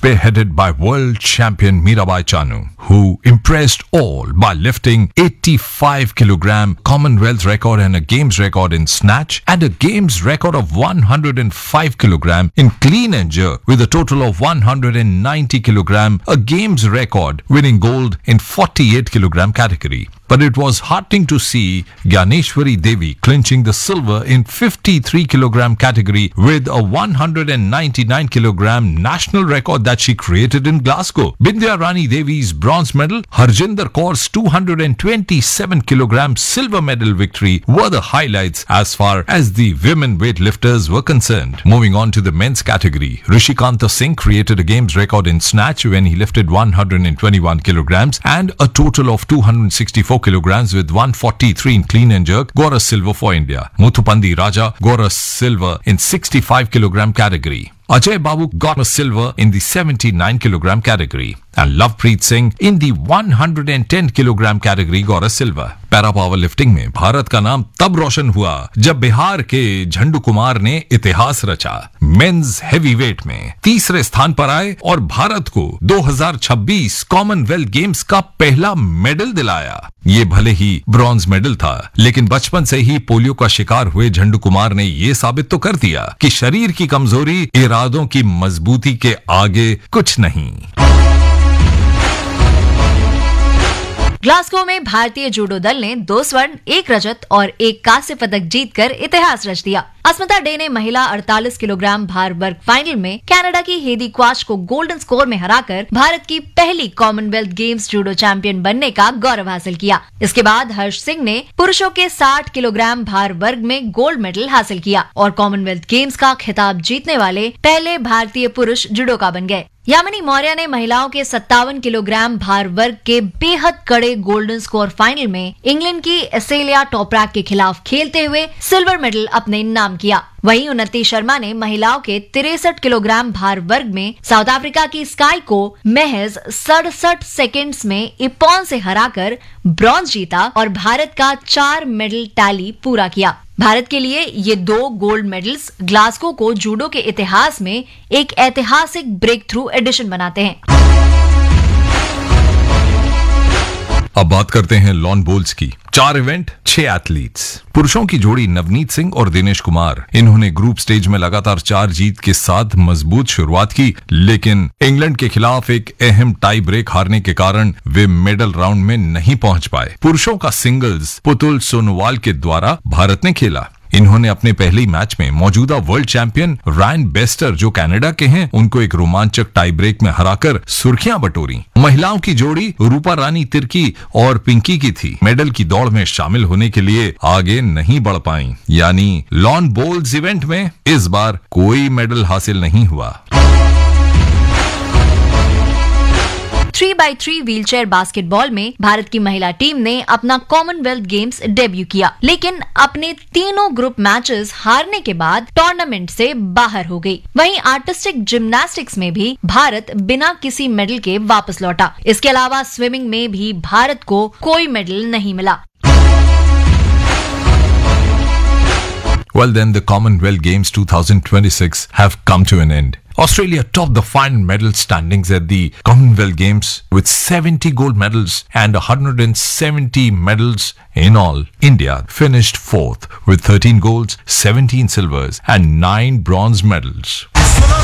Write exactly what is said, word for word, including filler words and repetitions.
spearheaded by world champion Mirabai Chanu, who impressed all by lifting eighty-five kilogram Commonwealth record and a games record in snatch and a games record of one hundred five kilogram in clean and jerk with a total of one hundred ninety kilogram, a games record, winning gold in forty-eight kilogram category. But it was heartening to see Gyaneshwari Devi clinching the silver in fifty-three kilogram category with a one hundred ninety-nine kilogram national record that she created in Glasgow. Bindya Rani Devi's bronze medal, Harjinder Kaur's two hundred twenty-seven kilogram silver medal victory were the highlights as far as the women weightlifters were concerned. Moving on to the men's category, Rishikanta Singh created a games record in snatch when he lifted one hundred twenty-one kilograms and a total of two hundred sixty-four kilograms with one forty-three in clean and jerk, got a silver for India. Muthupandi Raja got a silver in sixty-five kilogram category. Ajay Babu got a silver in the seventy-nine kilogram category, and Lovepreet Singh in the one hundred ten kilogram category got a silver. Para power lifting में भारत का नाम तब रोशन हुआ जब बिहार के झंडू कुमार ने इतिहास रचा। मेंस हेवीवेट में तीसरे स्थान पर आए और भारत को दो हज़ार छब्बीस कॉमनवेल्थ गेम्स का पहला मेडल दिलाया। ये भले ही ब्रॉन्ज मेडल था, लेकिन बचपन से ही पोलियो का शिकार हुए झंडू कुमार ने ये साबित तो कर दिया कि शरीर की कमजोरी इरादों की मजबूती के आगे कुछ नहीं। ग्लासगो में भारतीय जूडो दल ने दो स्वर्ण, एक रजत और एक कांस्य पदक जीतकर इतिहास रच दिया। अस्मिता डे ने महिला अड़तालीस किलोग्राम भार वर्ग फाइनल में कनाडा की हेदी क्वाश को गोल्डन स्कोर में हराकर भारत की पहली कॉमनवेल्थ गेम्स जूडो चैंपियन बनने का गौरव हासिल किया। इसके बाद हर्ष सिंह ने पुरुषों के साठ किलोग्राम भार वर्ग में गोल्ड मेडल हासिल किया और कॉमनवेल्थ गेम्स का खिताब जीतने वाले पहले भारतीय पुरुष जुडोका बन गए। यामिनी मौर्य ने महिलाओं के सत्तावन किलोग्राम भार वर्ग के बेहद कड़े गोल्डन स्कोर फाइनल में इंग्लैंड की एसेलिया टॉपरैक के खिलाफ खेलते हुए सिल्वर मेडल अपने नाम किया। वहीं उन्नति शर्मा ने महिलाओं के तिरसठ किलोग्राम भार वर्ग में साउथ अफ्रीका की स्काई को महज सड़सठ सेकेंड्स में इपॉन से हराकर ब्रॉन्ज जीता और भारत का चार मेडल टैली पूरा किया। भारत के लिए ये दो गोल्ड मेडल्स ग्लासगो को जूडो के इतिहास में एक ऐतिहासिक ब्रेक थ्रू एडिशन बनाते हैं। अब बात करते हैं लॉन बोल्स की। चार इवेंट, छह एथलीट्स। पुरुषों की जोड़ी नवनीत सिंह और दिनेश कुमार, इन्होंने ग्रुप स्टेज में लगातार चार जीत के साथ मजबूत शुरुआत की, लेकिन इंग्लैंड के खिलाफ एक अहम टाई ब्रेक हारने के कारण वे मेडल राउंड में नहीं पहुंच पाए। पुरुषों का सिंगल्स पुतुल सोनोवाल के द्वारा भारत ने खेला। इन्होंने अपने पहले मैच में मौजूदा वर्ल्ड चैंपियन रायन बेस्टर, जो कनाडा के हैं, उनको एक रोमांचक टाई ब्रेक में हराकर सुर्खियां बटोरी। महिलाओं की जोड़ी रूपा रानी तिर्की और पिंकी की थी, मेडल की दौड़ में शामिल होने के लिए आगे नहीं बढ़ पाई, यानी लॉन बोल्स इवेंट में इस बार कोई मेडल हासिल नहीं हुआ। Three by three wheelchair basketball में भारत की महिला टीम ने अपना कॉमनवेल्थ गेम्स डेब्यू किया, लेकिन अपने तीनों ग्रुप मैचेस हारने के बाद टूर्नामेंट से बाहर हो गई। वहीं आर्टिस्टिक जिम्नास्टिक्स में भी भारत बिना किसी मेडल के वापस लौटा। इसके अलावा स्विमिंग में भी भारत को कोई मेडल नहीं मिला। Well then, the Commonwealth Games twenty twenty-six have come to an end. Australia topped the final medal standings at the Commonwealth Games with seventy gold medals and one hundred seventy medals in all. India finished fourth with thirteen golds, seventeen silvers and nine bronze medals.